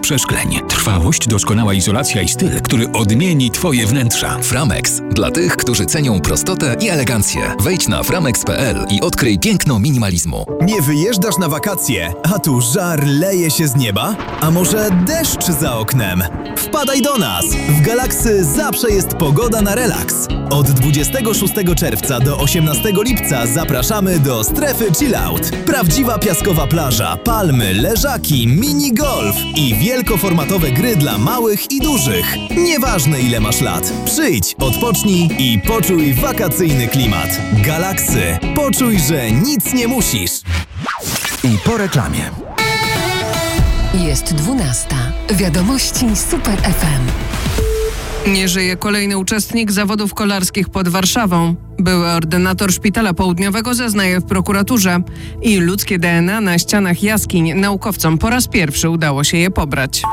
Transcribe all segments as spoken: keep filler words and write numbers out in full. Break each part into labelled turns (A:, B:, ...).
A: przeszkleń. Trwałość, doskonała izolacja i styl, który odmieni Twoje wnętrza.
B: Framex. Dla tych, którzy cenią prostotę i elegancję. Wejdź na framex kropka p l i odkryj piękno minimalizmu.
C: Nie wyjeżdżasz na wakacje, a tu żar leje się z nieba? A może deszcz za oknem? Wpadaj do nas! W Galaxy zawsze jest pogoda na relaks. Od dwudziestego szóstego czerwca do osiemnastego lipca zapraszamy do strefy chillout. Prawdziwa piaskowa plaża, palmy, leżaki, mini golf i wielkoformatowe gry dla małych i dużych. Nieważne ile masz lat. Przyjdź, odpocznij i poczuj wakacyjny klimat. Galaxy. Poczuj, że nic nie musisz.
A: I po reklamie.
D: Jest dwunasta. Wiadomości Super F M.
E: Nie żyje kolejny uczestnik zawodów kolarskich pod Warszawą. Były ordynator Szpitala Południowego zeznaje w prokuraturze i ludzkie D N A na ścianach jaskiń naukowcom po raz pierwszy udało się je pobrać.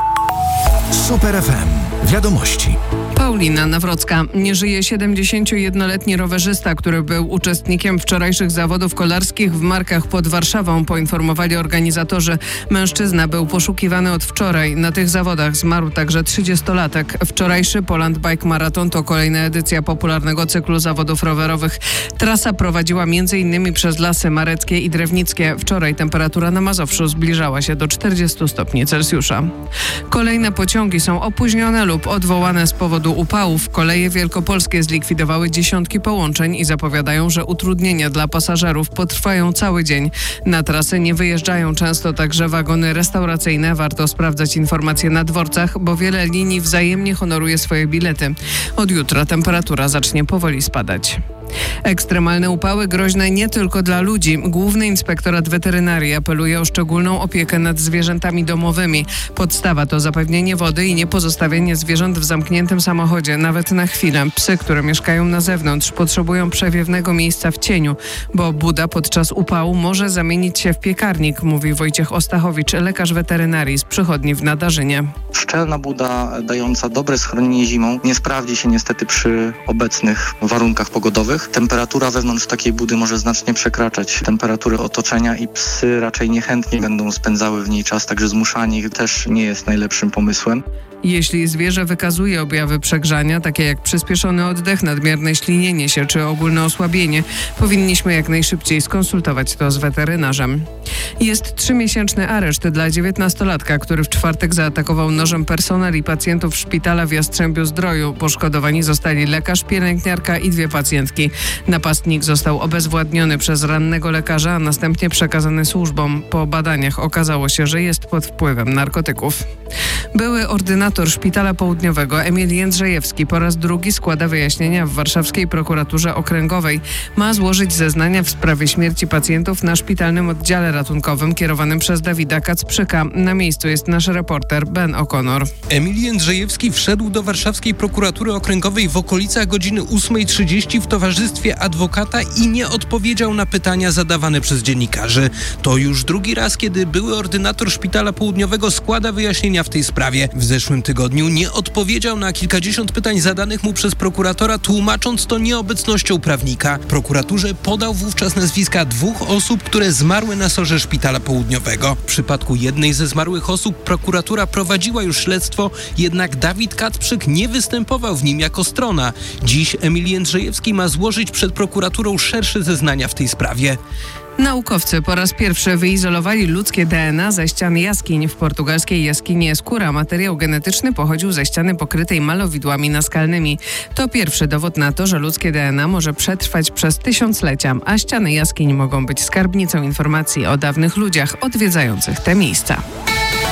A: Super F M. Wiadomości.
E: Paulina Nawrocka. Nie żyje siedemdziesięciojednoletni rowerzysta, który był uczestnikiem wczorajszych zawodów kolarskich w Markach pod Warszawą, poinformowali organizatorzy. Mężczyzna był poszukiwany od wczoraj. Na tych zawodach zmarł także trzydziestolatek. Wczorajszy Poland Bike Marathon to kolejna edycja popularnego cyklu zawodów rowerowych. Trasa prowadziła między innymi przez Lasy Mareckie i Drewnickie. Wczoraj temperatura na Mazowszu zbliżała się do czterdziestu stopni Celsjusza. Kolejne pociągi są opóźnione lub odwołane z powodu upałów. Koleje wielkopolskie zlikwidowały dziesiątki połączeń i zapowiadają, że utrudnienia dla pasażerów potrwają cały dzień. Na trasy nie wyjeżdżają często także wagony restauracyjne. Warto sprawdzać informacje na dworcach, bo wiele linii wzajemnie honoruje swoje bilety. Od jutra temperatura zacznie powoli spadać. Ekstremalne upały groźne nie tylko dla ludzi. Główny Inspektorat Weterynarii apeluje o szczególną opiekę nad zwierzętami domowymi. Podstawa to zapewnienie wody i nie pozostawienie zwierząt w zamkniętym samochodzie, nawet na chwilę. Psy, które mieszkają na zewnątrz, potrzebują przewiewnego miejsca w cieniu, bo buda podczas upału może zamienić się w piekarnik, mówi Wojciech Ostachowicz, lekarz weterynarii z przychodni w Nadarzynie.
F: Szczelna buda dająca dobre schronienie zimą nie sprawdzi się niestety przy obecnych warunkach pogodowych. Temperatura wewnątrz takiej budy może znacznie przekraczać temperatury otoczenia i psy raczej niechętnie będą spędzały w niej czas, także zmuszanie ich też nie jest najlepszym pomysłem.
E: Jeśli zwierzę wykazuje objawy przegrzania, takie jak przyspieszony oddech, nadmierne ślinienie się czy ogólne osłabienie, powinniśmy jak najszybciej skonsultować to z weterynarzem. Jest trzymiesięczny areszt dla dziewiętnastolatka, który w czwartek zaatakował nożem personel i pacjentów szpitala w Jastrzębiu-Zdroju. Poszkodowani zostali lekarz, pielęgniarka i dwie pacjentki. Napastnik został obezwładniony przez rannego lekarza, a następnie przekazany służbom. Po badaniach okazało się, że jest pod wpływem narkotyków. Były ordynator Szpitala Południowego Emil Jędrzejewski po raz drugi składa wyjaśnienia w warszawskiej prokuraturze okręgowej. Ma złożyć zeznania w sprawie śmierci pacjentów na szpitalnym oddziale ratunkowym kierowanym przez Dawida Kacprzyka. Na miejscu jest nasz reporter Ben O'Connor.
G: Emil Jędrzejewski wszedł do warszawskiej prokuratury okręgowej w okolicach godziny ósmej trzydzieści w towarzystwie adwokata i nie odpowiedział na pytania zadawane przez dziennikarzy. To już drugi raz, kiedy były ordynator Szpitala Południowego składa wyjaśnienia w tej sprawie. W zeszłym tygodniu nie odpowiedział na kilkadziesiąt pytań zadanych mu przez prokuratora, tłumacząc to nieobecnością prawnika. Prokuraturze podał wówczas nazwiska dwóch osób, które zmarły na sorze Szpitala Południowego. W przypadku jednej ze zmarłych osób prokuratura prowadziła już śledztwo, jednak Dawid Kacprzyk nie występował w nim jako strona. Dziś Emil Jędrzejewski ma złożyć przed prokuraturą szersze zeznania w tej sprawie.
E: Naukowcy po raz pierwszy wyizolowali ludzkie D N A ze ścian jaskiń. W portugalskiej jaskini Escura materiał genetyczny pochodził ze ściany pokrytej malowidłami naskalnymi. To pierwszy dowód na to, że ludzkie D N A może przetrwać przez tysiąclecia, a ściany jaskiń mogą być skarbnicą informacji o dawnych ludziach odwiedzających te miejsca.